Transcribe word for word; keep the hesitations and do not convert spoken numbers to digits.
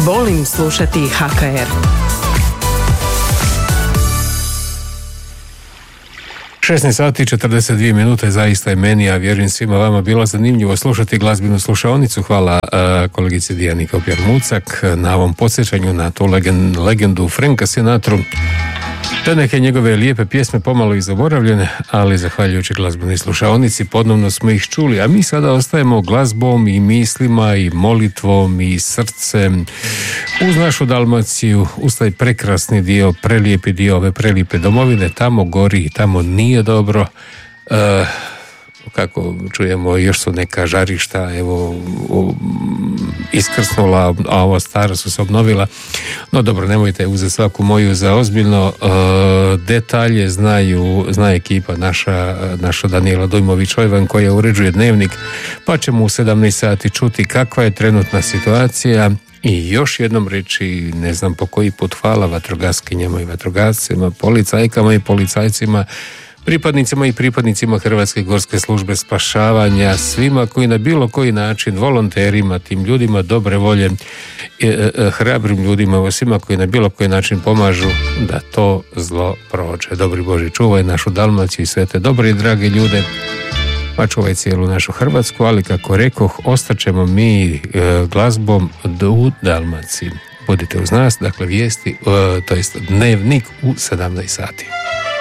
Volim slušati H K R. šesnaest sati i četrdeset dvije minute, zaista je meni, a vjerujem svima vama, bilo zanimljivo slušati glazbenu slušaonicu. Hvala uh, kolegici Dijani Kopjar-Mucak na ovom podsjećanju na tu legend, legendu Franka Sinatru. Te neke njegove lijepe pjesme pomalo i zaboravljene, ali zahvaljujući glazbenoj slušaonici ponovno smo ih čuli, a mi sada ostajemo glazbom i mislima i molitvom i srcem uz našu Dalmaciju, uz taj prekrasni dio, prelijepi dio ove prelijepe domovine. Tamo gori, tamo nije dobro. E, kako čujemo, još su neka žarišta evo iskrsnula, a ova stara su se obnovila. No dobro, nemojte uzeti svaku moju za ozbiljno. E, detalje znaju, zna ekipa naša, naša Danijela Dujmović-Ojvan koja uređuje Dnevnik, pa ćemo u sedamnaest sati čuti kakva je trenutna situacija. I još jednom reći, ne znam po koji put, hvala vatrogaskinjama i vatrogascima, policajkama i policajcima, pripadnicima i pripadnicima Hrvatske gorske službe spašavanja, svima koji na bilo koji način, volonterima, tim ljudima dobre volje, e, e, hrabrim ljudima, svima koji na bilo koji način pomažu da to zlo prođe. Dobri Bože, čuvaj našu Dalmaciju i sve te dobre i drage ljude, pa čuvaj cijelu našu Hrvatsku, ali kako rekoh, ostaćemo mi e, glazbom u Dalmaciji. Budite uz nas, dakle vijesti, e, to jest Dnevnik u sedamnaest sati.